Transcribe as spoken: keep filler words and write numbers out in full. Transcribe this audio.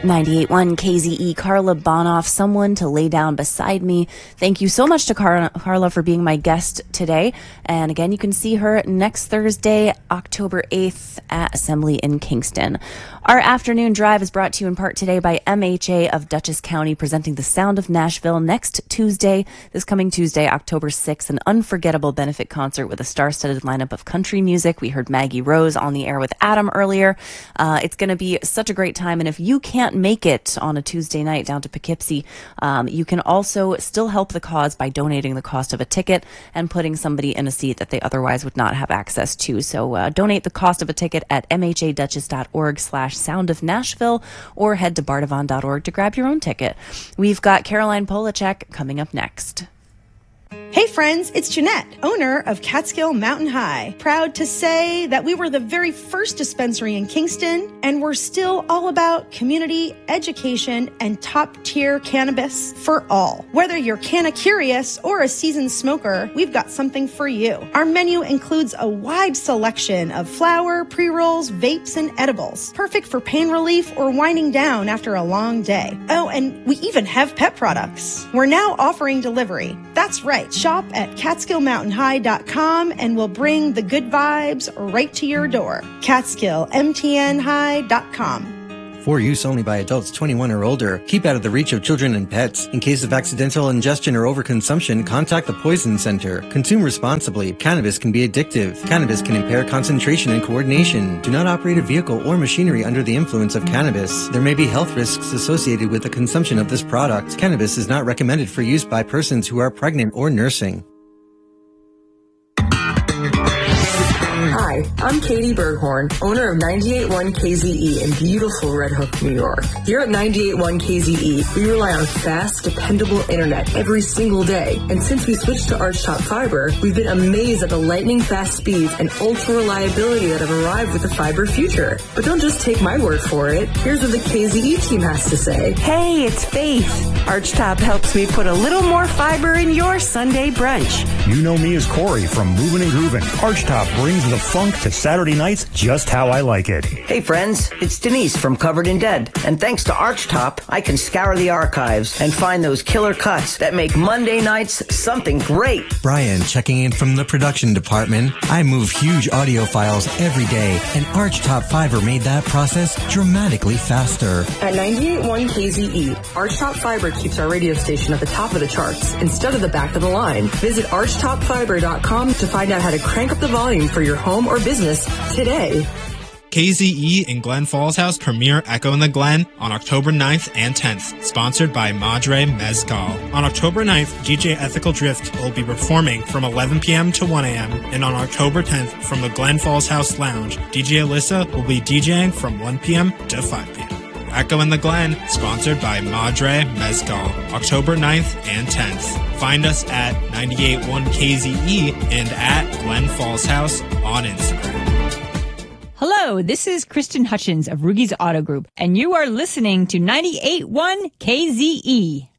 ninety-eight point one K Z E, Carla Bonoff, someone to lay down beside me. Thank you so much to Car- Carla for being my guest today. And again, you can see her next Thursday, October eighth at Assembly in Kingston. Our afternoon drive is brought to you in part today by M H A of Dutchess County, presenting the Sound of Nashville next Tuesday, this coming Tuesday, October sixth, an unforgettable benefit concert with a star-studded lineup of country music. We heard Maggie Rose on the air with Adam earlier. Uh, it's going to be such a great time, and if you can't make it on a Tuesday night down to Poughkeepsie, um, you can also still help the cause by donating the cost of a ticket and putting somebody in a seat that they otherwise would not have access to. So uh, donate the cost of a ticket at mhadutchess.org slash sound of Nashville, or head to bardavon dot org to grab your own ticket. We've got Caroline Polachek coming up next. Hey friends, it's Jeanette, owner of Catskill Mountain High. Proud to say that we were the very first dispensary in Kingston, and we're still all about community, education, and top-tier cannabis for all. Whether you're canna-curious or a seasoned smoker, we've got something for you. Our menu includes a wide selection of flower, pre-rolls, vapes, and edibles, perfect for pain relief or winding down after a long day. Oh, and we even have pet products. We're now offering delivery. That's right. Shop at catskill mountain high dot com and we'll bring the good vibes right to your door. catskill m t n high dot com. For use only by adults twenty-one or older. Keep out of the reach of children and pets. In case of accidental ingestion or overconsumption, contact the Poison Center. Consume responsibly. Cannabis can be addictive. Cannabis can impair concentration and coordination. Do not operate a vehicle or machinery under the influence of cannabis. There may be health risks associated with the consumption of this product. Cannabis is not recommended for use by persons who are pregnant or nursing. Hi, I'm Katie Berghorn, owner of ninety-eight point one K Z E in beautiful Red Hook, New York. Here at ninety-eight point one K Z E, we rely on fast, dependable internet every single day. And since we switched to Archtop Fiber, we've been amazed at the lightning-fast speeds and ultra-reliability that have arrived with the fiber future. But don't just take my word for it. Here's what the K Z E team has to say. Hey, it's Faith. Archtop helps me put a little more fiber in your Sunday brunch. You know me as Corey from Movin' and Groovin'. Archtop brings the funk to Saturday nights just how I like it. Hey friends, it's Denise from Covered in Dead. And thanks to Archtop, I can scour the archives and find those killer cuts that make Monday nights something great. Brian checking in from the production department. I move huge audio files every day, and Archtop Fiber made that process dramatically faster. At ninety-eight point one K Z E, Archtop Fiber keeps our radio station at the top of the charts instead of the back of the line. Visit archtop fiber dot com to find out how to crank up the volume for your home or business today. K Z E in Glen Falls House premiere Echo in the Glen on October ninth and tenth, sponsored by Madre Mezcal. On October ninth, D J Ethical Drift will be performing from eleven p.m. to one a.m. And on October tenth, from the Glen Falls House Lounge, D J Alyssa will be DJing from one p.m. to five p.m. Echo in the Glen, sponsored by Madre Mezcal, October ninth and tenth. Find us at ninety-eight point one K Z E and at Glen Falls House on Instagram. Hello, this is Kristen Hutchins of Rugies Auto Group, and you are listening to ninety-eight point one K Z E.